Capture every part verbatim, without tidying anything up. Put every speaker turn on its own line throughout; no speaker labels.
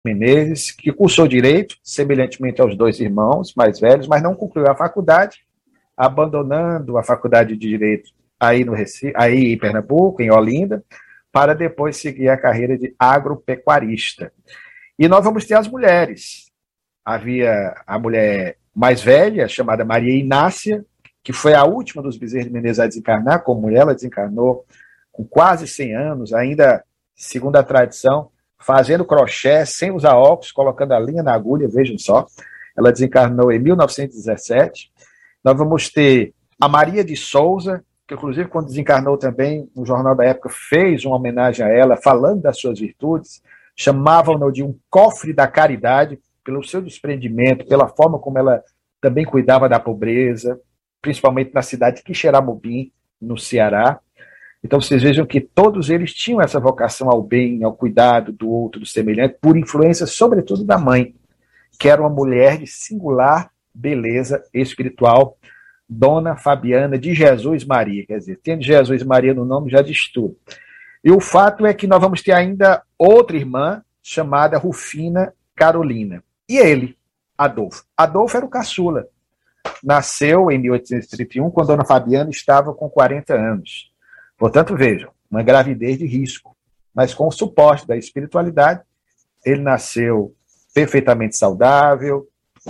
Menezes, que cursou Direito, semelhantemente aos dois irmãos mais velhos, mas não concluiu a faculdade, abandonando a faculdade de Direito aí, no Recife, aí em Pernambuco, em Olinda, para depois seguir a carreira de agropecuarista. E nós vamos ter as mulheres. Havia a mulher mais velha, chamada Maria Inácia, que foi a última dos Bezerra de Menezes a desencarnar, como ela desencarnou com quase cem anos, ainda, segundo a tradição, fazendo crochê, sem usar óculos, colocando a linha na agulha, vejam só. Ela desencarnou em mil novecentos e dezessete. Nós vamos ter a Maria de Souza, que inclusive quando desencarnou também, o jornal da época fez uma homenagem a ela, falando das suas virtudes, chamavam-no de um cofre da caridade, pelo seu desprendimento, pela forma como ela também cuidava da pobreza, principalmente na cidade de Quixeramobim, no Ceará. Então vocês vejam que todos eles tinham essa vocação ao bem, ao cuidado do outro, do semelhante, por influência sobretudo da mãe, que era uma mulher de singular beleza espiritual, Dona Fabiana de Jesus Maria. Quer dizer, tendo Jesus Maria no nome já diz tudo. E o fato é que nós vamos ter ainda outra irmã, chamada Rufina Carolina. E ele, Adolfo. Adolfo era o caçula. Nasceu em mil oitocentos e trinta e um, quando Dona Fabiana estava com quarenta anos. Portanto, vejam, uma gravidez de risco. Mas com o suporte da espiritualidade, ele nasceu perfeitamente saudável,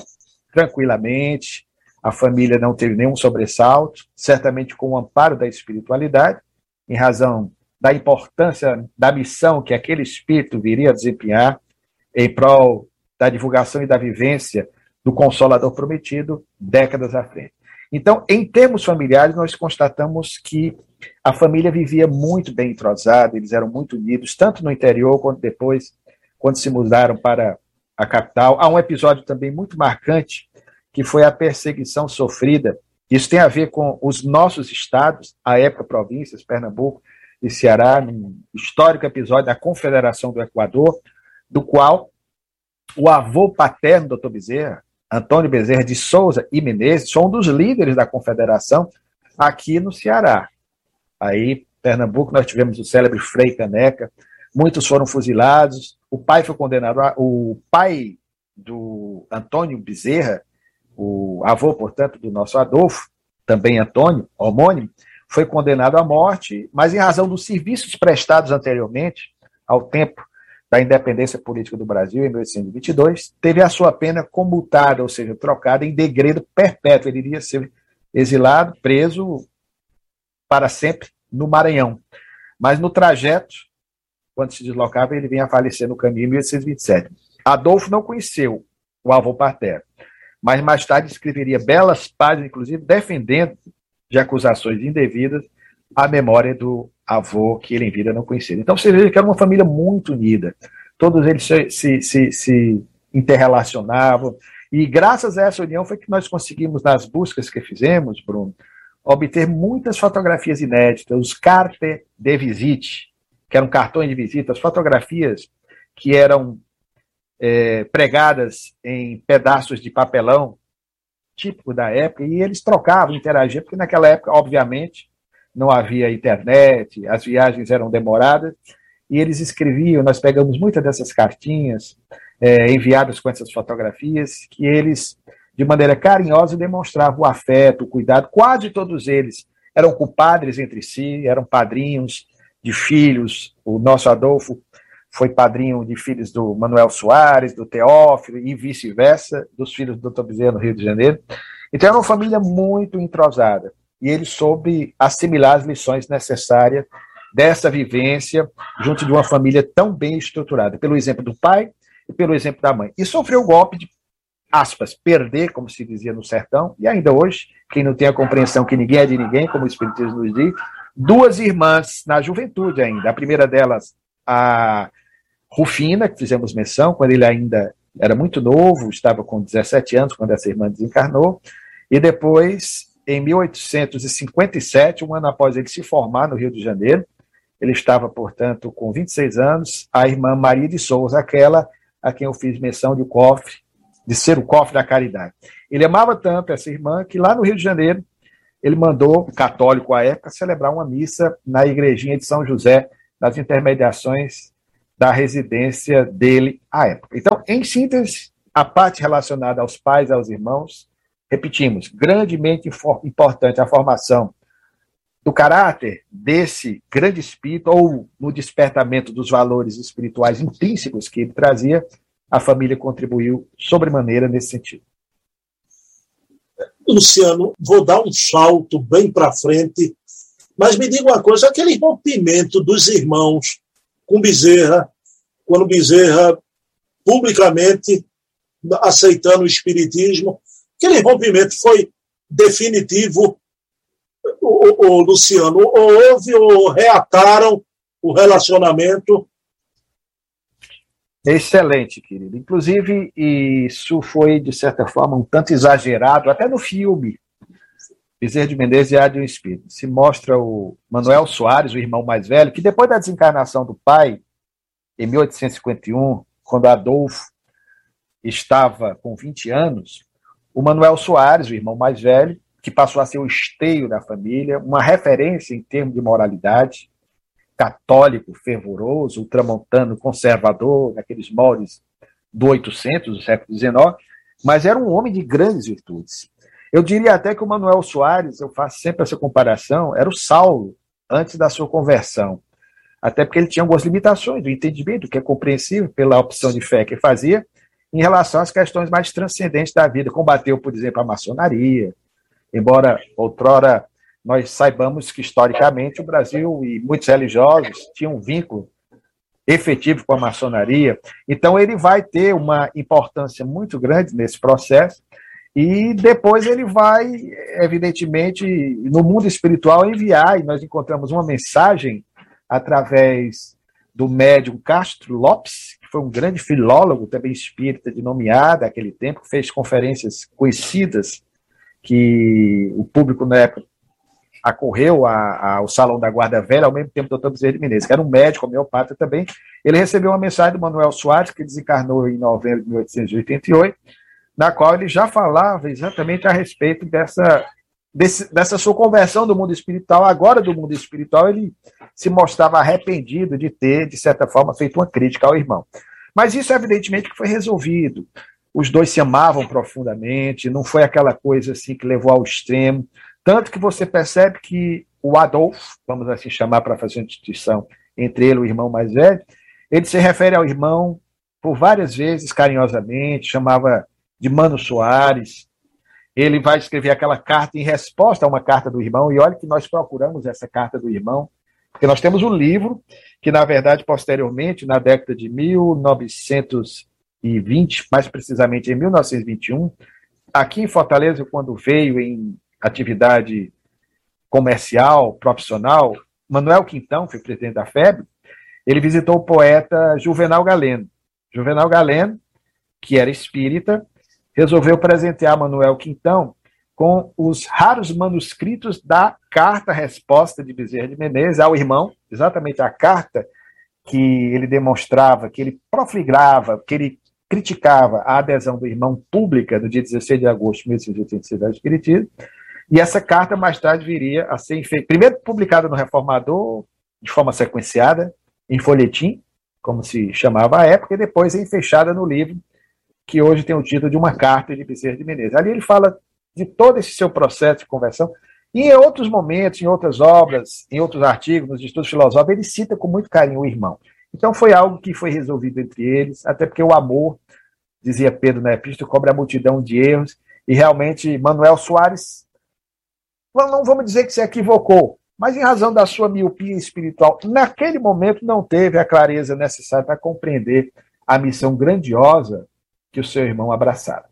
tranquilamente, a família não teve nenhum sobressalto, certamente com o amparo da espiritualidade, em razão da importância da missão que aquele espírito viria a desempenhar em prol da divulgação e da vivência do Consolador prometido décadas à frente. Então, em termos familiares, nós constatamos que a família vivia muito bem entrosada, eles eram muito unidos, tanto no interior quanto depois, quando se mudaram para a capital. Há um episódio também muito marcante, que foi a perseguição sofrida. Isso tem a ver com os nossos estados, à época províncias, Pernambuco e Ceará, num histórico episódio da Confederação do Equador, do qual o avô paterno do doutor Bezerra, Antônio Bezerra de Souza e Menezes, foi um dos líderes da Confederação aqui no Ceará. Aí, Pernambuco, nós tivemos o célebre Frei Caneca, muitos foram fuzilados, o pai foi condenado, a, o pai do Antônio Bezerra, o avô, portanto, do nosso Adolfo, também Antônio, homônimo, foi condenado à morte, mas em razão dos serviços prestados anteriormente, ao tempo da independência política do Brasil, em mil oitocentos e vinte e dois, teve a sua pena comutada, ou seja, trocada em degredo perpétuo. Ele iria ser exilado, preso para sempre no Maranhão. Mas no trajeto, quando se deslocava, ele vinha a falecer no caminho em mil oitocentos e vinte e sete. Adolfo não conheceu o avô paterno, mas mais tarde escreveria belas páginas, inclusive, defendendo de acusações indevidas a memória do avô que ele em vida não conhecia. Então você vê que era uma família muito unida. Todos eles se, se, se, se interrelacionavam. E graças a essa união foi que nós conseguimos, nas buscas que fizemos, Bruno, obter muitas fotografias inéditas, os carte de visite, que eram cartões de visita, as fotografias que eram é, pregadas em pedaços de papelão, típico da época, e eles trocavam, interagiam, porque naquela época, obviamente, não havia internet, as viagens eram demoradas, e eles escreviam, nós pegamos muitas dessas cartinhas é, enviadas com essas fotografias, que eles, de maneira carinhosa, demonstravam o afeto, o cuidado. Quase todos eles eram compadres entre si, eram padrinhos de filhos. O nosso Adolfo foi padrinho de filhos do Manuel Soares, do Teófilo, e vice-versa, dos filhos do doutor Bezerra, no Rio de Janeiro. Então era uma família muito entrosada. E ele soube assimilar as lições necessárias dessa vivência junto de uma família tão bem estruturada, pelo exemplo do pai e pelo exemplo da mãe. E sofreu o golpe de, aspas, perder, como se dizia no sertão, e ainda hoje, quem não tem a compreensão que ninguém é de ninguém, como o Espiritismo nos diz, duas irmãs na juventude ainda. A primeira delas, a Rufina, que fizemos menção, quando ele ainda era muito novo, estava com dezessete anos, quando essa irmã desencarnou, e depois, em mil oitocentos e cinquenta e sete, um ano após ele se formar no Rio de Janeiro, ele estava, portanto, com vinte e seis anos, a irmã Maria de Souza, aquela a quem eu fiz menção de, cofre, de ser o cofre da caridade. Ele amava tanto essa irmã que lá no Rio de Janeiro ele mandou, católico à época, celebrar uma missa na igrejinha de São José, nas intermediações da residência dele à época. Então, em síntese, a parte relacionada aos pais e aos irmãos, repetimos, grandemente importante a formação do caráter desse grande espírito, ou no despertamento dos valores espirituais intrínsecos que ele trazia, a família contribuiu sobremaneira nesse sentido.
Luciano, vou dar um salto bem para frente, mas me diga uma coisa, aquele rompimento dos irmãos com Bezerra, quando Bezerra publicamente aceitando o espiritismo, aquele rompimento foi definitivo, o, o, o Luciano, ou houve ou reataram o relacionamento?
Excelente, querido. Inclusive, isso foi, de certa forma, um tanto exagerado, até no filme Bezerra de Menezes e A de um Espírito. Se mostra o Manuel Soares, o irmão mais velho, que depois da desencarnação do pai, em mil oitocentos e cinquenta e um, quando Adolfo estava com vinte anos, o Manuel Soares, o irmão mais velho, que passou a ser o esteio da família, uma referência em termos de moralidade, católico, fervoroso, ultramontano, conservador, naqueles moldes do oitocentos, do século dezenove, mas era um homem de grandes virtudes. Eu diria até que o Manuel Soares, eu faço sempre essa comparação, era o Saulo, antes da sua conversão. Até porque ele tinha algumas limitações do entendimento, que é compreensível pela opção de fé que ele fazia, em relação às questões mais transcendentes da vida. Combateu, por exemplo, a maçonaria, embora outrora nós saibamos que, historicamente, o Brasil e muitos religiosos tinham um vínculo efetivo com a maçonaria. Então, ele vai ter uma importância muito grande nesse processo e depois ele vai, evidentemente, no mundo espiritual enviar, e nós encontramos uma mensagem através do médium Castro Lopes, que foi um grande filólogo, também espírita de nomeada naquele tempo, que fez conferências conhecidas que o público na época acorreu a, a, ao Salão da Guarda Velha, ao mesmo tempo do doutor Bezerra de Menezes, que era um médico homeopata também. Ele recebeu uma mensagem do Manuel Soares, que desencarnou em novembro de mil oitocentos e oitenta e oito, na qual ele já falava exatamente a respeito dessa, desse, dessa sua conversão do mundo espiritual. Agora, do mundo espiritual, ele se mostrava arrependido de ter, de certa forma, feito uma crítica ao irmão. Mas isso, evidentemente, que foi resolvido. Os dois se amavam profundamente, não foi aquela coisa assim que levou ao extremo. Tanto que você percebe que o Adolfo, vamos assim chamar para fazer uma distinção entre ele e o irmão mais velho, ele se refere ao irmão por várias vezes, carinhosamente, chamava de Mano Soares. Ele vai escrever aquela carta em resposta a uma carta do irmão, e olha que nós procuramos essa carta do irmão, porque nós temos um livro que, na verdade, posteriormente, na década de mil novecentos e vinte, mais precisamente em mil novecentos e vinte e um, aqui em Fortaleza, quando veio em atividade comercial, profissional, Manuel Quintão, foi presidente da F E B, ele visitou o poeta Juvenal Galeno. Juvenal Galeno, que era espírita, resolveu presentear Manuel Quintão com os raros manuscritos da carta-resposta de Bezerra de Menezes ao irmão, exatamente a carta que ele demonstrava, que ele profligava, que ele criticava a adesão do irmão pública no dia dezesseis de agosto de mil oitocentos e oitenta e seis ao Espiritismo. E essa carta mais tarde viria a ser, primeiro publicada no Reformador, de forma sequenciada, em folhetim, como se chamava à época, e depois fechada no livro, que hoje tem o título de Uma Carta de Bezerra de Menezes. Ali ele fala de todo esse seu processo de conversão, e em outros momentos, em outras obras, em outros artigos, nos estudos filosóficos, ele cita com muito carinho o irmão. Então foi algo que foi resolvido entre eles, até porque o amor, dizia Pedro na Epístola, cobre a multidão de erros, e realmente Manuel Soares, não vamos dizer que se equivocou, mas em razão da sua miopia espiritual, naquele momento não teve a clareza necessária para compreender a missão grandiosa que o seu irmão abraçara.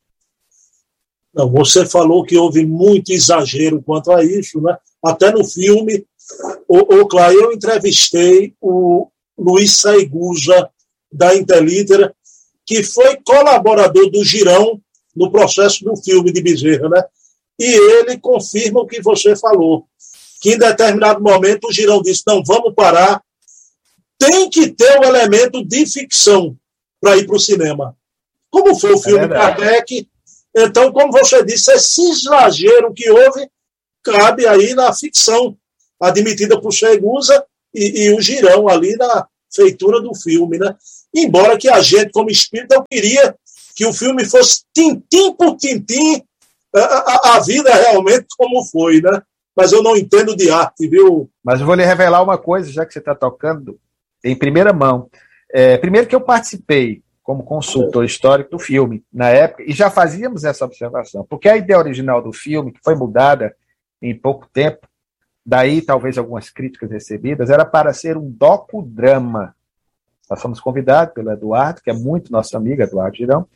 Não, você falou que houve muito exagero quanto a isso, né? Até no filme, o, o Clay, eu entrevistei o Luiz Saigusa, da Interlitera, que foi colaborador do Girão no processo do filme de Bezerra, né? E ele confirma o que você falou, que em determinado momento o Girão disse, não, vamos parar, tem que ter um elemento de ficção para ir para o cinema. Como foi o filme é Kardec, então, como você disse, esse exagero que houve cabe aí na ficção, admitida por Saigusa e, e o Girão ali na, feitura do filme, né? Embora que a gente, como espírita, eu queria que o filme fosse tintim por tintim a, a, a vida realmente como foi, né? Mas eu não entendo de arte, viu?
Mas eu vou lhe revelar uma coisa, já que você está tocando em primeira mão. É, primeiro que eu participei como consultor histórico do filme, na época, e já fazíamos essa observação, porque a ideia original do filme, que foi mudada em pouco tempo, daí talvez algumas críticas recebidas, era para ser um docudrama. Nós fomos convidados pelo Eduardo, que é muito nosso amigo, Eduardo Girão,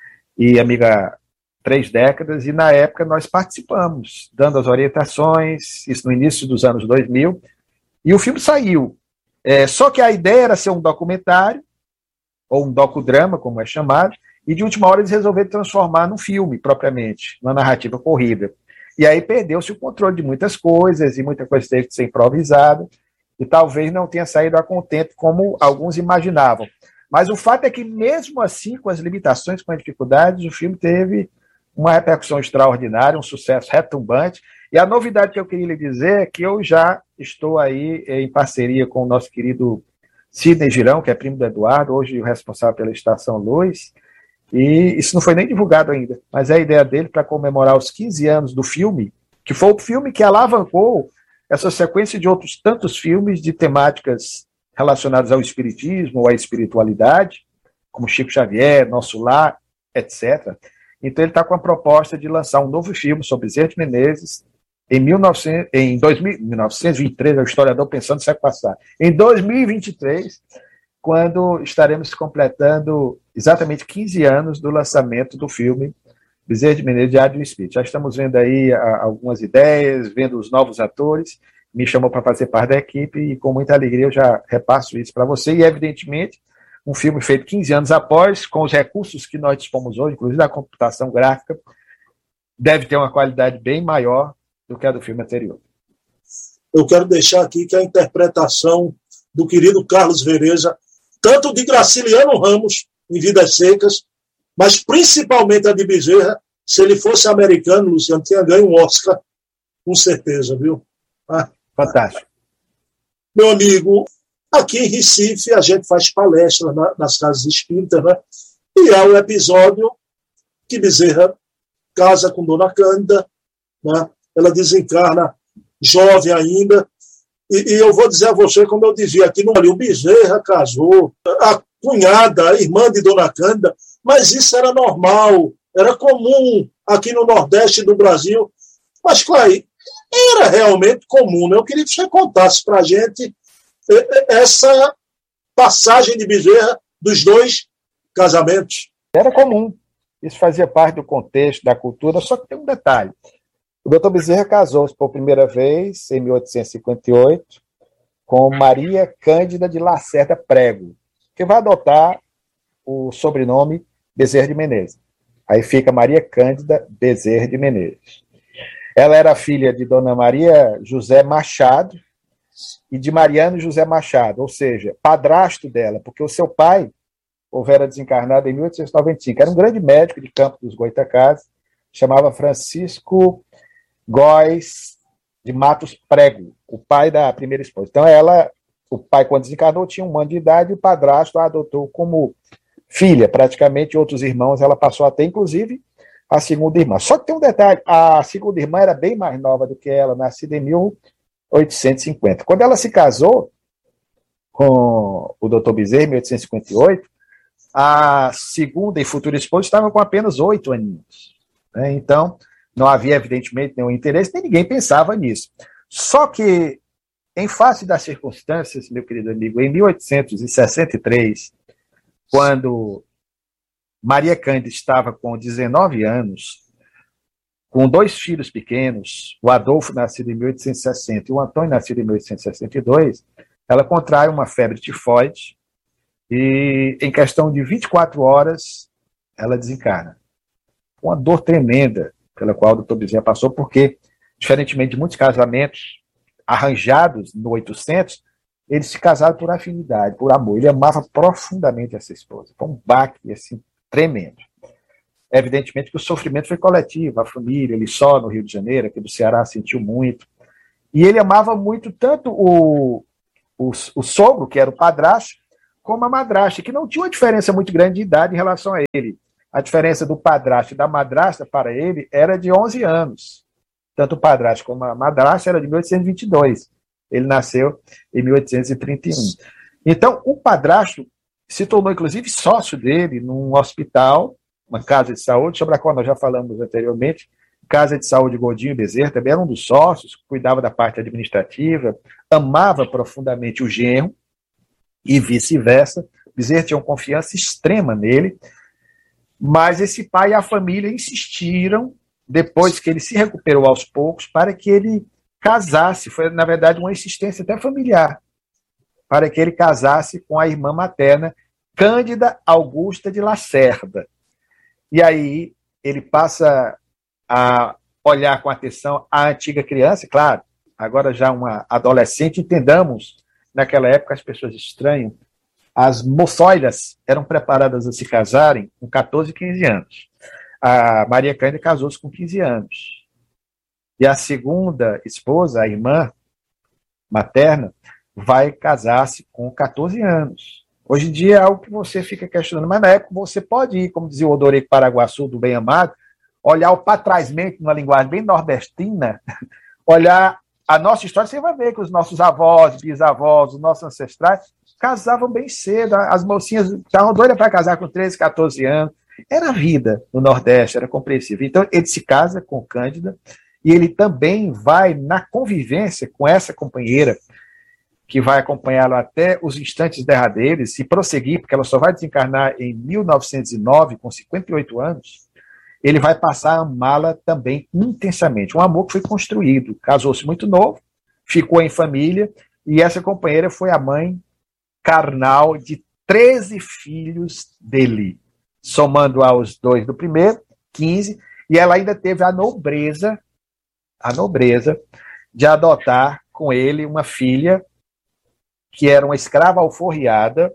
e amiga há três décadas, e na época nós participamos, dando as orientações, isso no início dos anos dois mil, e o filme saiu. É, só que a ideia era ser um documentário, ou um docudrama, como é chamado, e de última hora eles resolveram transformar num filme, propriamente, numa narrativa corrida. E aí perdeu-se o controle de muitas coisas, e muita coisa teve que ser improvisada, e talvez não tenha saído a contento como alguns imaginavam. Mas o fato é que, mesmo assim, com as limitações, com as dificuldades, o filme teve uma repercussão extraordinária, um sucesso retumbante. E a novidade que eu queria lhe dizer é que eu já estou aí em parceria com o nosso querido Sidney Girão, que é primo do Eduardo, hoje o responsável pela Estação Luz, e isso não foi nem divulgado ainda, mas é a ideia dele para comemorar os quinze anos do filme, que foi o filme que alavancou essa sequência de outros tantos filmes de temáticas relacionadas ao espiritismo ou à espiritualidade, como Chico Xavier, Nosso Lar, etcétera. Então ele está com a proposta de lançar um novo filme sobre Bezerra de Menezes em, mil e novecentos, em dois mil, mil novecentos e vinte e três, é o historiador pensando no século passado, em dois mil e vinte e três, quando estaremos completando exatamente quinze anos do lançamento do filme Bezerra de Menezes, Diário de um Espírito. Já estamos vendo aí a, algumas ideias, vendo os novos atores, me chamou para fazer parte da equipe e com muita alegria eu já repasso isso para você. E, evidentemente, um filme feito quinze anos após, com os recursos que nós dispomos hoje, inclusive da computação gráfica, deve ter uma qualidade bem maior do que a do filme anterior.
Eu quero deixar aqui que a interpretação do querido Carlos Vereza, tanto de Graciliano Ramos, em Vidas Secas, mas principalmente a de Bezerra, se ele fosse americano, Luciano, tinha ganho um Oscar, com certeza, viu? Ah.
Fantástico.
Meu amigo, aqui em Recife a gente faz palestras na, nas casas espíritas, né? E há um episódio que Bezerra casa com Dona Cândida, né? Ela desencarna jovem ainda, e, e eu vou dizer a você, como eu dizia aqui no Rio, o Bezerra casou, a cunhada, a irmã de Dona Cândida, mas isso era normal, era comum aqui no Nordeste do Brasil. Mas, claro, era realmente comum, né? Eu queria que você contasse para a gente essa passagem de Bezerra dos dois casamentos.
Era comum, isso fazia parte do contexto, da cultura, só que tem um detalhe. O doutor Bezerra casou-se por primeira vez em mil oitocentos e cinquenta e oito com Maria Cândida de Lacerda Prego, que vai adotar o sobrenome Bezerra de Menezes. Aí fica Maria Cândida Bezerra de Menezes. Ela era filha de Dona Maria José Machado e de Mariano José Machado, ou seja, padrasto dela, porque o seu pai houvera desencarnado em mil oitocentos e noventa e cinco. Era um grande médico de Campo dos Goitacazes, chamava Francisco Góes de Matos Prego, o pai da primeira esposa. Então, ela, o pai, quando desencarnou, tinha um ano de idade e o padrasto a adotou como filha, praticamente. Outros irmãos, ela passou a ter, inclusive, a segunda irmã. Só que tem um detalhe, a segunda irmã era bem mais nova do que ela, nascida em mil oitocentos e cinquenta. Quando ela se casou com o doutor Bezerra, em mil oitocentos e cinquenta e oito, a segunda e futura esposa estava com apenas oito aninhos. Né? Então, não havia, evidentemente, nenhum interesse, nem ninguém pensava nisso. Só que, em face das circunstâncias, meu querido amigo, em mil oitocentos e sessenta e três, quando Maria Cândida estava com dezenove anos, com dois filhos pequenos, o Adolfo, nascido em mil oitocentos e sessenta, e o Antônio, nascido em mil oitocentos e sessenta e dois, ela contrai uma febre tifoide e, em questão de vinte e quatro horas, ela desencarna. Uma dor tremenda pela qual o doutor Bezerra passou, porque, diferentemente de muitos casamentos arranjados no oitocentos, eles se casaram por afinidade, por amor. Ele amava profundamente essa esposa. Foi um baque, assim, tremendo. Evidentemente que o sofrimento foi coletivo, a família, ele só no Rio de Janeiro, aqui do Ceará, sentiu muito. E ele amava muito tanto o, o, o sogro, que era o padrasto, como a madrasta, que não tinha uma diferença muito grande de idade em relação a ele. A diferença do padrasto e da madrasta para ele era de onze anos. Tanto o padrasto como a madrasta era de mil oitocentos e vinte e dois. Ele nasceu em mil oitocentos e trinta e um. Então, o padrasto se tornou, inclusive, sócio dele num hospital, uma casa de saúde, sobre a qual nós já falamos anteriormente, Casa de Saúde Godinho e Bezerra, também era um dos sócios, cuidava da parte administrativa, amava profundamente o genro, e vice-versa. Bezerra tinha uma confiança extrema nele, mas esse pai e a família insistiram, depois que ele se recuperou aos poucos, para que ele casasse. Foi, na verdade, uma insistência até familiar, para que ele casasse com a irmã materna, Cândida Augusta de Lacerda. E aí ele passa a olhar com atenção a antiga criança, claro, agora já uma adolescente, entendamos, naquela época as pessoas estranham, as moçoilas eram preparadas a se casarem com catorze, quinze anos. A Maria Cândida casou-se com quinze anos. E a segunda esposa, a irmã materna, vai casar-se com catorze anos. Hoje em dia é algo que você fica questionando, mas na época você pode ir, como dizia o Odorico Paraguaçu, do Bem Amado, olhar o patrásmente, numa linguagem bem nordestina, olhar a nossa história, você vai ver que os nossos avós, bisavós, os nossos ancestrais casavam bem cedo, as mocinhas estavam doidas para casar com treze, catorze anos. Era a vida no Nordeste, era compreensível. Então ele se casa com Cândida e ele também vai na convivência com essa companheira que vai acompanhá-lo até os instantes derradeiros e prosseguir, porque ela só vai desencarnar em mil novecentos e nove, com cinquenta e oito anos. Ele vai passar a amá-la também intensamente. Um amor que foi construído. Casou-se muito novo, ficou em família, e essa companheira foi a mãe carnal de treze filhos dele, somando aos dois do primeiro, quinze, e ela ainda teve a nobreza, a nobreza de adotar com ele uma filha que era uma escrava alforriada.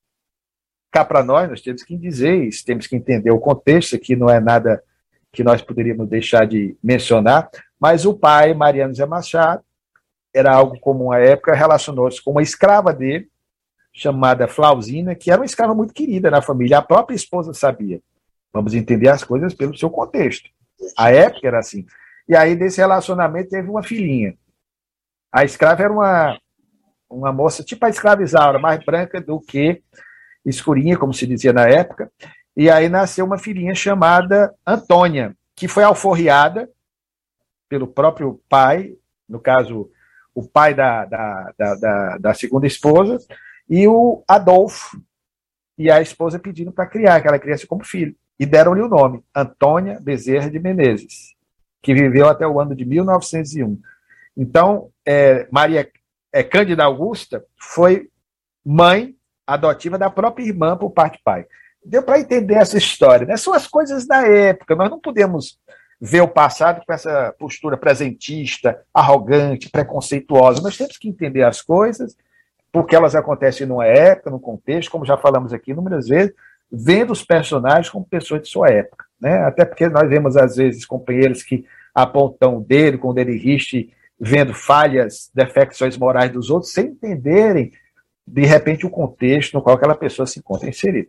Cá para nós, nós temos que dizer isso, temos que entender o contexto, aqui não é nada que nós poderíamos deixar de mencionar, mas o pai, Mariano Zé Machado, era algo comum à época, relacionou-se com uma escrava dele, chamada Flauzina, que era uma escrava muito querida na família, a própria esposa sabia. Vamos entender as coisas pelo seu contexto. A época era assim. E aí, desse relacionamento, teve uma filhinha. A escrava era uma, uma moça, tipo a escrava Isaura, mais branca do que escurinha, como se dizia na época, e aí nasceu uma filhinha chamada Antônia, que foi alforriada pelo próprio pai, no caso, o pai da, da, da, da, da segunda esposa, e o Adolfo, e a esposa pedindo para criar aquela criança como filho, e deram-lhe o nome, Antônia Bezerra de Menezes, que viveu até o ano de mil novecentos e um. Então, é, Maria é, Cândida Augusta foi mãe adotiva da própria irmã por parte de pai. Deu para entender essa história, né? São as coisas da época, nós não podemos ver o passado com essa postura presentista, arrogante, preconceituosa. Nós temos que entender as coisas, porque elas acontecem numa época, num contexto, como já falamos aqui inúmeras vezes, vendo os personagens como pessoas de sua época, né? Até porque nós vemos, às vezes, companheiros que apontam o dedo com o dedo riste, vendo falhas, defecções morais dos outros, sem entenderem de repente, o contexto no qual aquela pessoa se encontra inserida.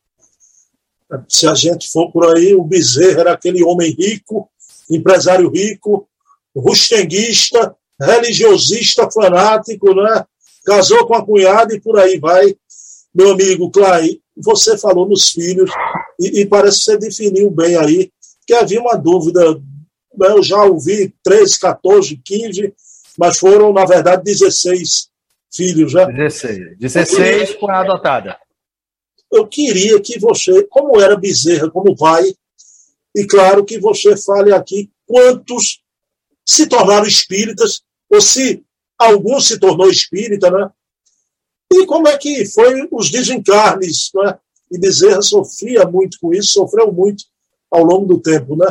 Se a gente for por aí, o Bezerra era aquele homem rico, empresário rico, rustenguista, religiosista, fanático, né? Casou com a cunhada e por aí vai. Meu amigo Clay, você falou nos filhos e, e parece que você definiu bem aí que havia uma dúvida. Eu já ouvi treze, catorze, quinze, mas foram, na verdade, dezesseis filhos, né?
dezesseis. dezesseis com a adotada.
Eu queria que você, como era Bezerra, como vai, e claro que você fale aqui quantos se tornaram espíritas, ou se algum se tornou espírita, né? E como é que foi os desencarnes, né? E Bezerra sofria muito com isso, sofreu muito ao longo do tempo, né?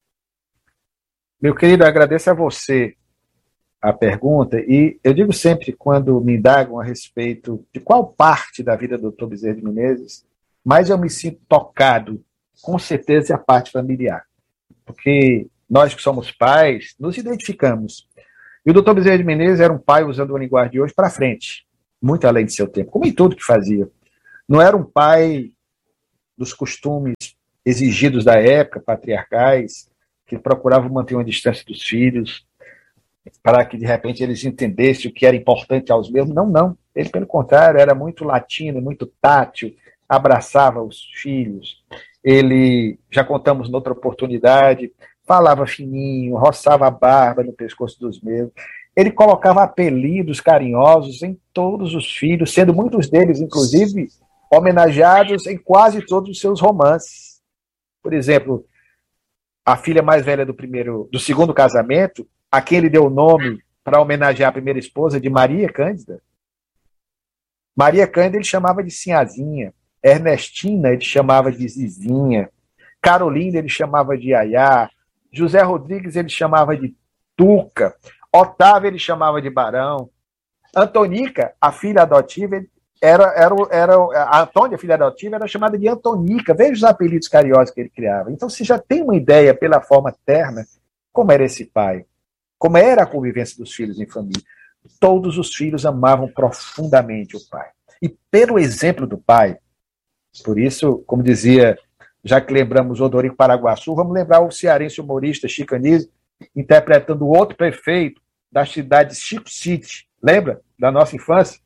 Meu querido, eu agradeço a você a pergunta, e eu digo sempre, quando me indagam a respeito de qual parte da vida do doutor Bezerra de Menezes, mas eu me sinto tocado, com certeza, é a parte familiar. Porque nós que somos pais, nos identificamos. E o doutor Bezerra de Menezes era um pai, usando a linguagem de hoje, para frente. muito além de seu tempo, como em tudo que fazia. Não era um pai dos costumes exigidos da época, patriarcais, que procurava manter uma distância dos filhos, para que, de repente, eles entendessem o que era importante aos meus. Não, não. Ele, pelo contrário, era muito latino, muito tátil, abraçava os filhos. Ele, já contamos noutra oportunidade, falava fininho, roçava a barba no pescoço dos meus. Ele colocava apelidos carinhosos em todos os filhos, sendo muitos deles, inclusive, homenageados em quase todos os seus romances. Por exemplo, a filha mais velha do primeiro, do segundo casamento, a quem ele deu o nome para homenagear a primeira esposa, de Maria Cândida. Maria Cândida ele chamava de Sinhazinha. Ernestina ele chamava de Zizinha. Carolina ele chamava de Yayá. José Rodrigues ele chamava de Tuca. Otávio ele chamava de Barão. Antonica, a filha adotiva, era, era, era, a Antônia, a filha adotiva, era chamada de Antonica. Veja os apelidos carinhosos que ele criava. Então você já tem uma ideia, pela forma terna, como era esse pai. Como era a convivência dos filhos em família. Todos os filhos amavam profundamente o pai. E pelo exemplo do pai, por isso, como dizia, já que lembramos Odorico Paraguaçu, vamos lembrar o cearense humorista Chico Anísio, interpretando outro prefeito da cidade de Chico City. Lembra da nossa infância?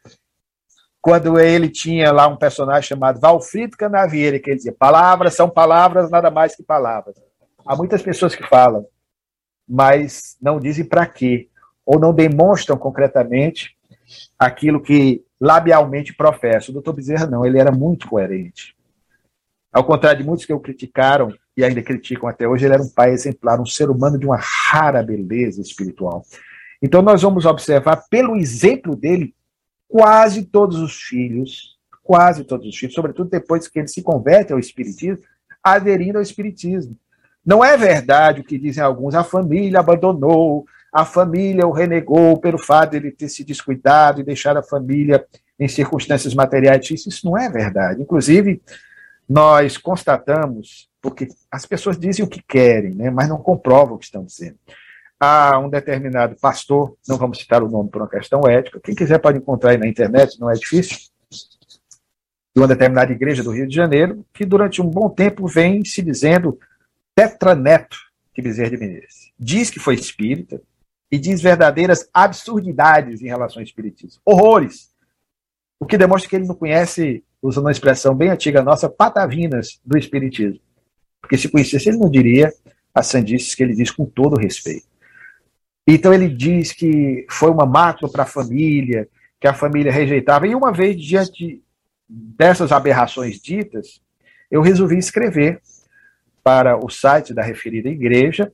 Quando ele tinha lá um personagem chamado Valfrido Canavieira, que ele dizia, palavras são palavras, nada mais que palavras. Há muitas pessoas que falam, mas não dizem para quê, ou não demonstram concretamente aquilo que labialmente professam. O doutor Bezerra não, ele era muito coerente. Ao contrário de muitos que o criticaram, e ainda criticam até hoje, ele era um pai exemplar, um ser humano de uma rara beleza espiritual. Então nós vamos observar, pelo exemplo dele, quase todos os filhos, quase todos os filhos, sobretudo depois que ele se converte ao espiritismo, aderindo ao espiritismo. Não é verdade o que dizem alguns, a família abandonou, a família o renegou pelo fato de ele ter se descuidado e deixado a família em circunstâncias materiais difíceis. Isso não é verdade. Inclusive, nós constatamos, porque as pessoas dizem o que querem, né, mas não comprovam o que estão dizendo. Há um determinado pastor, não vamos citar o nome por uma questão ética, quem quiser pode encontrar aí na internet, não é difícil, de uma determinada igreja do Rio de Janeiro, que durante um bom tempo vem se dizendo tetraneto de Bezerra de Menezes. Diz que foi espírita e diz verdadeiras absurdidades em relação ao espiritismo. Horrores. O que demonstra que ele não conhece, usando uma expressão bem antiga nossa, patavinas do espiritismo. Porque se conhecesse, ele não diria as sandices que ele diz com todo respeito. Então ele diz que foi uma mácula para a família, que a família rejeitava. E uma vez, diante dessas aberrações ditas, eu resolvi escrever para o site da referida igreja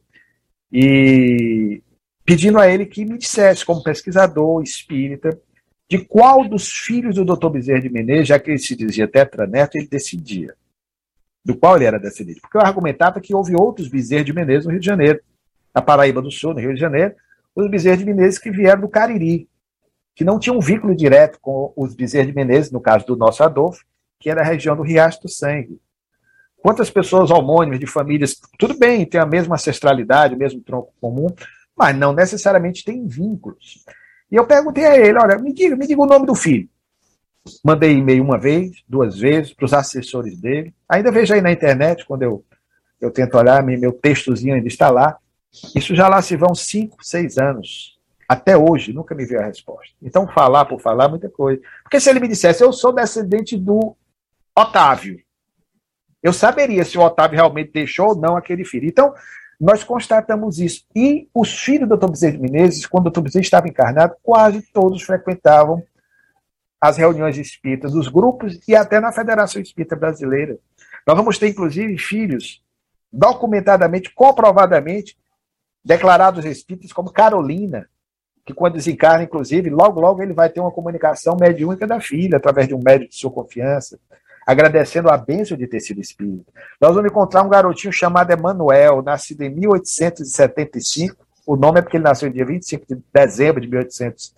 e pedindo a ele que me dissesse, como pesquisador espírita, de qual dos filhos do doutor Bezerra de Menezes, já que ele se dizia tetraneto, ele decidia. Do qual ele era descendente. Porque eu argumentava que houve outros Bezerra de Menezes no Rio de Janeiro, na Paraíba do Sul, no Rio de Janeiro, os Bezerra de Menezes que vieram do Cariri, que não tinham um vínculo direto com os Bezerra de Menezes, no caso do nosso Adolfo, que era a região do Riacho do Sangue. Quantas pessoas homônimas de famílias, tudo bem, tem a mesma ancestralidade, o mesmo tronco comum, mas não necessariamente tem vínculos. E eu perguntei a ele, olha, me diga, me diga o nome do filho. Mandei e-mail uma vez, duas vezes, para os assessores dele. Ainda vejo aí na internet, quando eu, eu tento olhar, meu textozinho ainda está lá. Isso já lá se vão cinco, seis anos. Até hoje, nunca me veio a resposta. Então, falar por falar é muita coisa. Porque se ele me dissesse, eu sou descendente do Otávio, eu saberia se o Otávio realmente deixou ou não aquele filho. Então, nós constatamos isso. E os filhos do doutor Bezerra de Menezes, quando o doutor Bezerra estava encarnado, quase todos frequentavam as reuniões espíritas dos grupos e até na Federação Espírita Brasileira. Nós vamos ter, inclusive, filhos documentadamente, comprovadamente, declarados espíritas como Carolina, que quando desencarna, inclusive, logo, logo ele vai ter uma comunicação mediúnica da filha, através de um médico de sua confiança, agradecendo a bênção de ter sido espírita. Nós vamos encontrar um garotinho chamado Emanuel, nascido em mil oitocentos e setenta e cinco, o nome é porque ele nasceu no dia vinte e cinco de dezembro de mil oitocentos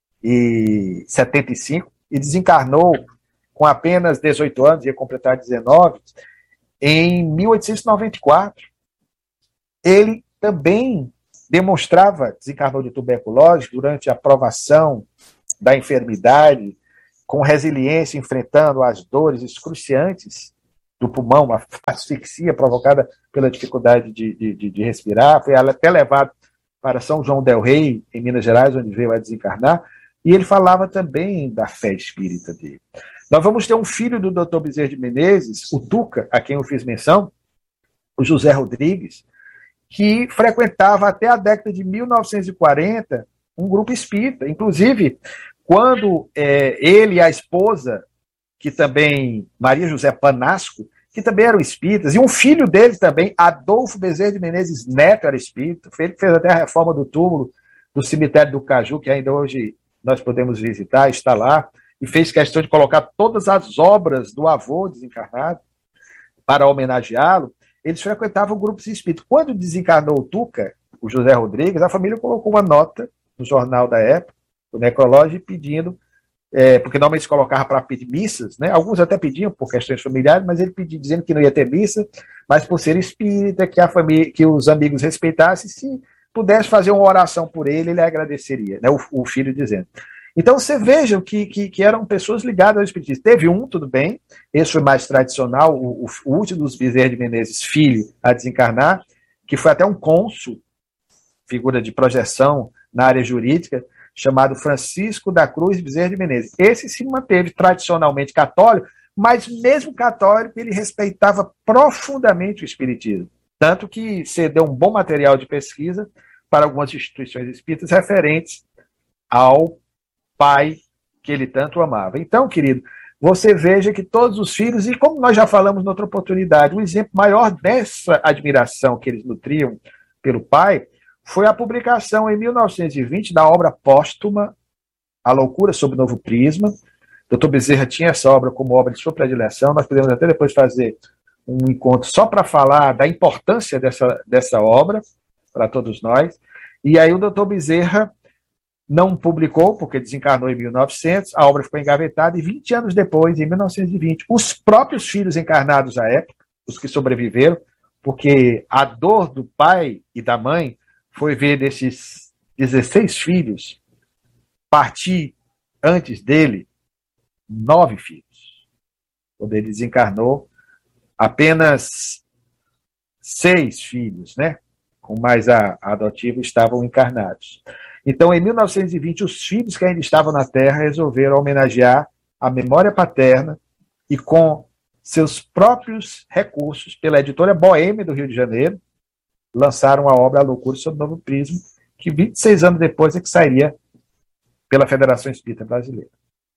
e setenta e cinco, e desencarnou com apenas dezoito anos, ia completar dezenove, em mil oitocentos e noventa e quatro. Ele também demonstrava, desencarnou de tuberculose durante a provação da enfermidade, com resiliência, enfrentando as dores excruciantes do pulmão, a asfixia provocada pela dificuldade de, de, de respirar, foi até levado para São João del Rei, em Minas Gerais, onde veio a desencarnar, e ele falava também da fé espírita dele. Nós vamos ter um filho do doutor Bezerra de Menezes, o Tuca, a quem eu fiz menção, o José Rodrigues, que frequentava até a década de mil novecentos e quarenta um grupo espírita. Inclusive, quando é, ele e a esposa, que também, Maria José Panasco, que também eram espíritas, e um filho dele também, Adolfo Bezerra de Menezes Neto, era espírita, ele fez até a reforma do túmulo do cemitério do Caju, que ainda hoje nós podemos visitar, está lá, e fez questão de colocar todas as obras do avô desencarnado para homenageá-lo. Eles frequentavam grupos espíritas. Quando desencarnou o Tuca, o José Rodrigues, a família colocou uma nota no jornal da época, do necrológio, pedindo, é, porque normalmente se colocava para pedir missas, né? Alguns até pediam por questões familiares, mas ele pediu dizendo que não ia ter missa, mas por ser espírita, que a família, que os amigos respeitassem, se pudesse fazer uma oração por ele, ele agradeceria, né? o, o filho dizendo. Então, você veja que, que, que eram pessoas ligadas ao espiritismo. Teve um, tudo bem, esse foi mais tradicional, o, o, o último dos Bezerra de Menezes, filho, a desencarnar, que foi até um cônsul, figura de projeção na área jurídica, chamado Francisco da Cruz Bezerra de Menezes. Esse se manteve tradicionalmente católico, mas mesmo católico, ele respeitava profundamente o espiritismo. Tanto que cedeu um bom material de pesquisa para algumas instituições espíritas referentes ao pai que ele tanto amava. Então, querido, você veja que todos os filhos, e como nós já falamos em outra oportunidade, o exemplo maior dessa admiração que eles nutriam pelo pai foi a publicação em mil novecentos e vinte da obra póstuma A Loucura sob o Novo Prisma. doutor Bezerra tinha essa obra como obra de sua predileção, nós podemos até depois fazer um encontro só para falar da importância dessa, dessa obra para todos nós. E aí o doutor Bezerra não publicou, porque desencarnou em mil e novecentos, a obra ficou engavetada, e vinte anos depois, em mil novecentos e vinte, os próprios filhos encarnados à época, os que sobreviveram, porque a dor do pai e da mãe foi ver desses dezesseis filhos partir antes dele nove filhos. Quando ele desencarnou, apenas seis filhos, né, com mais a, a adotiva, estavam encarnados. Então, em mil novecentos e vinte, os filhos que ainda estavam na Terra resolveram homenagear a memória paterna e, com seus próprios recursos, pela editora Boêmia do Rio de Janeiro, lançaram a obra A Loucura sob o Novo Prisma, que vinte e seis anos depois é que sairia pela Federação Espírita Brasileira.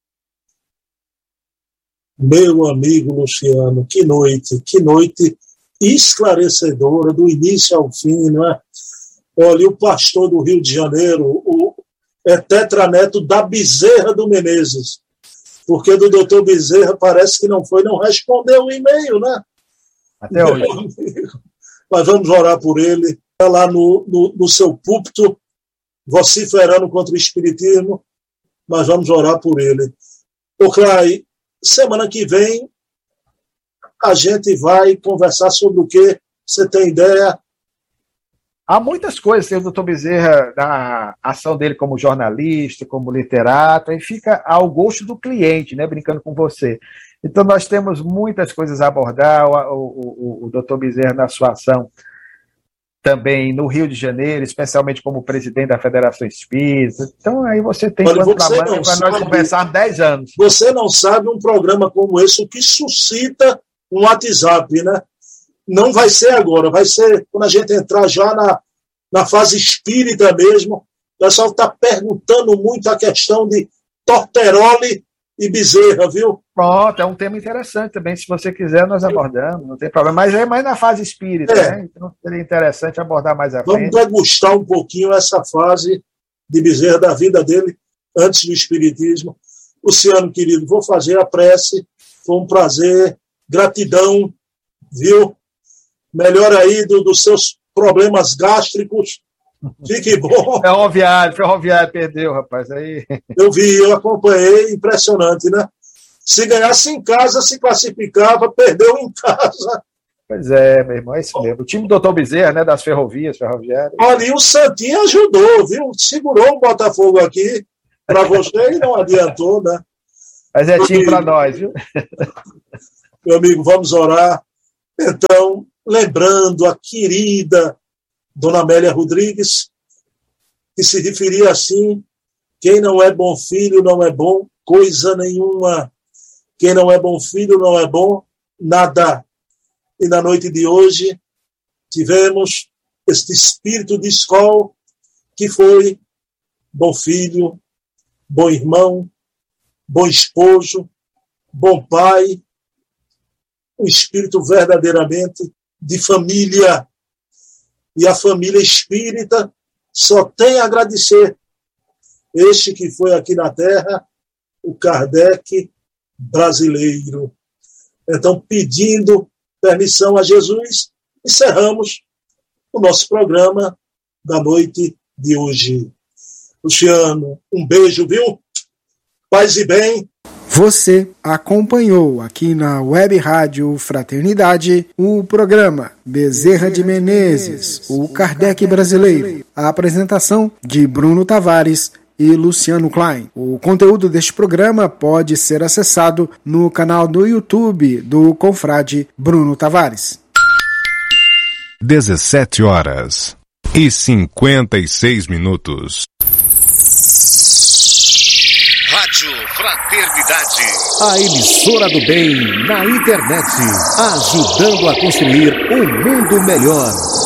Meu amigo Luciano, que noite, que noite esclarecedora, do início ao fim, não é? Olha, o pastor do Rio de Janeiro, o, é tetraneto da Bezerra do Menezes, porque do doutor Bezerra parece que não foi, não respondeu o e-mail, né?
Até hoje.
Mas vamos orar por ele, está lá no, no, no seu púlpito, vociferando contra o espiritismo, mas vamos orar por ele. Ô, Clay, semana que vem a gente vai conversar sobre o quê? Você tem ideia?
Há muitas coisas, tem o doutor Bezerra, da ação dele como jornalista, como literato, e fica ao gosto do cliente, né, brincando com você. Então, nós temos muitas coisas a abordar, o, o, o, o doutor Bezerra na sua ação também no Rio de Janeiro, especialmente como presidente da Federação Espírita. Então, aí você tem
Olha,
quanto
você
para nós conversar dez anos.
Você não sabe um programa como esse, o que suscita um WhatsApp, né? Não vai ser agora, vai ser quando a gente entrar já na, na fase espírita mesmo. O pessoal está perguntando muito a questão de Torteroli e Bezerra, viu?
Pronto, é um tema interessante também. Se você quiser, nós abordamos, não tem problema. Mas é mais na fase espírita,
é.
né? Então seria interessante abordar mais à
Vamos
frente.
degustar um pouquinho essa fase de Bezerra, da vida dele, antes do espiritismo. Luciano, querido, vou fazer a prece. Foi um prazer, gratidão, viu? Melhor aí do, dos seus problemas gástricos. Fique bom.
Ferroviário, Ferroviário perdeu, rapaz. Aí...
Eu vi, eu acompanhei, impressionante, né? Se ganhasse em casa, se classificava, perdeu em casa.
Pois é, meu irmão, é isso mesmo. O time do doutor Bezerra, né, das ferrovias, ferroviárias.
Olha, e o Santinho ajudou, viu? Segurou o Botafogo aqui. para você e não adiantou, né?
Mas é time para nós, viu?
Meu amigo, vamos orar. Então, lembrando a querida Dona Amélia Rodrigues, que se referia assim: quem não é bom filho não é bom coisa nenhuma. Quem não é bom filho não é bom nada. E na noite de hoje tivemos este espírito de escola que foi bom filho, bom irmão, bom esposo, bom pai, um espírito verdadeiramente de família. E a família espírita só tem a agradecer este que foi aqui na Terra, o Kardec brasileiro. Então, pedindo permissão a Jesus, encerramos o nosso programa da noite de hoje. Luciano, um beijo, viu? Paz e bem.
Você acompanhou aqui na Web Rádio Fraternidade o programa Bezerra de Menezes, o Kardec brasileiro. A apresentação de Bruno Tavares e Luciano Klein. O conteúdo deste programa pode ser acessado no canal do YouTube do confrade Bruno Tavares.
dezessete horas e cinquenta e seis minutos. Rádio Fraternidade.
A emissora do bem na internet, ajudando a construir um mundo melhor.